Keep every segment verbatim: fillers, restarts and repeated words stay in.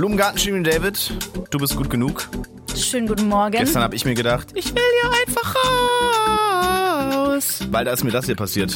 Blumengarten, Shirin David, du bist gut genug. Schönen guten Morgen. Gestern habe ich mir gedacht, ich will hier einfach raus. Weil da ist mir das hier passiert.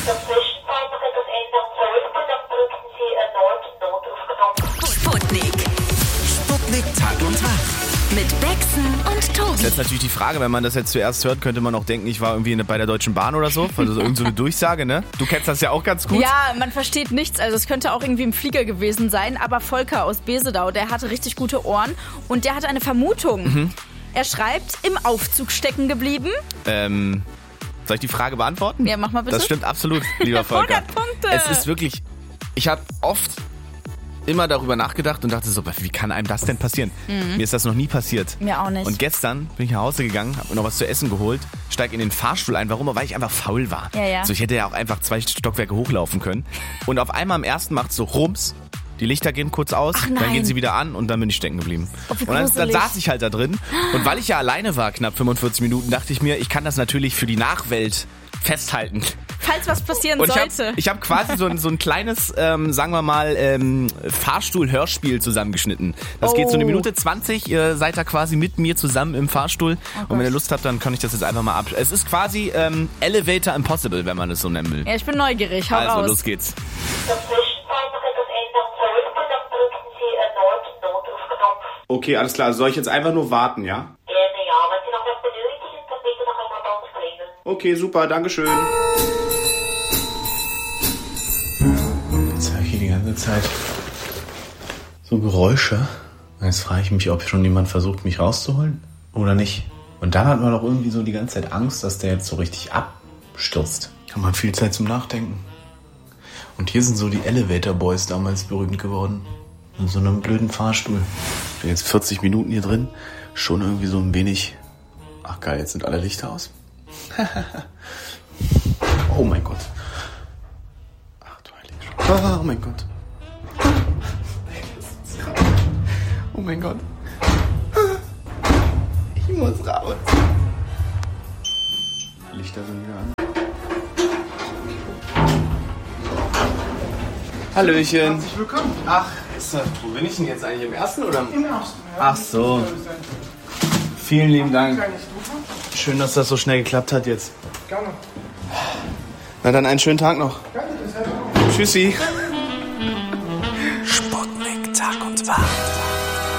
Sputnik. Sputnik Tag und Tag. Mit Bexen und Tobi. Das ist jetzt natürlich die Frage, wenn man das jetzt zuerst hört, könnte man auch denken, ich war irgendwie bei der Deutschen Bahn oder so. Also irgend so eine Durchsage, ne? Du kennst das ja auch ganz gut. Ja, man versteht nichts. Also es könnte auch irgendwie im Flieger gewesen sein. Aber Volker aus Besedau, der hatte richtig gute Ohren. Und der hatte eine Vermutung. Mhm. Er schreibt, im Aufzug stecken geblieben. Ähm, soll ich die Frage beantworten? Ja, mach mal bitte. Das stimmt absolut, lieber Volker. hundert Punkte. Es ist wirklich, ich habe oft immer darüber nachgedacht und dachte so, wie kann einem das denn passieren? Mhm. Mir ist das noch nie passiert. Mir auch nicht. Und gestern bin ich nach Hause gegangen, habe mir noch was zu essen geholt, steige in den Fahrstuhl ein. Warum? Weil ich einfach faul war. Ja, ja. So, ich hätte ja auch einfach zwei Stockwerke hochlaufen können. Und auf einmal am ersten macht es so Rums. Die Lichter gehen kurz aus, Ach, dann gehen sie wieder an und dann bin ich stecken geblieben. Oh, wie und dann, dann gruselig. saß ich halt da drin. Und weil ich ja alleine war, knapp fünfundvierzig Minuten, dachte ich mir, ich kann das natürlich für die Nachwelt festhalten. Falls was passieren Und ich sollte. habe ich hab quasi so ein, so ein kleines, ähm, sagen wir mal, ähm, Fahrstuhl-Hörspiel zusammengeschnitten. Das Oh. geht so eine Minute zwanzig. Ihr seid da quasi mit mir zusammen im Fahrstuhl. Oh und wenn ihr Lust habt, dann kann ich das jetzt einfach mal ab. Es ist quasi ähm, Elevator Impossible, wenn man es so nennen will. Ja, ich bin neugierig. Hau Also, raus. los geht's. Okay, alles klar. Soll ich jetzt einfach nur warten, ja? Gerne, ja. Wenn Sie noch was benötigen, dann bitte noch einmal bei uns klingeln. Okay, super, dankeschön. Jetzt höre ich hier die ganze Zeit so Geräusche. Jetzt frage ich mich, ob schon jemand versucht, mich rauszuholen oder nicht. Und dann hat man doch irgendwie so die ganze Zeit Angst, dass der jetzt so richtig abstürzt. Hat man viel Zeit zum Nachdenken. Und hier sind so die Elevator Boys damals berühmt geworden. In so einem blöden Fahrstuhl. Ich bin jetzt vierzig Minuten hier drin. Schon irgendwie so ein wenig... Ach geil, jetzt sind alle Lichter aus. Oh mein Gott. Ach du Heilige. Oh mein Gott. Oh mein Gott. Ich muss raus. Lichter sind wieder an. Hallöchen. Herzlich willkommen. Ach, ist das, wo bin ich denn jetzt eigentlich? Im ersten oder? Im ersten, ja. Ach so. Vielen lieben Dank. Kann ich duschen? Schön, dass das so schnell geklappt hat jetzt. Gerne. Na dann einen schönen Tag noch. Danke, das hätte auch. Tschüssi. Sputnik Tag und Tag.